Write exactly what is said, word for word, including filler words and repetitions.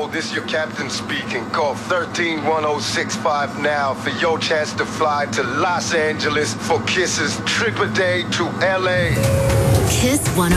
this your captain speaking. Call thirteen one oh six five now for your chance to fly to Los Angeles for Kiss's trip a day to L A. Kiss one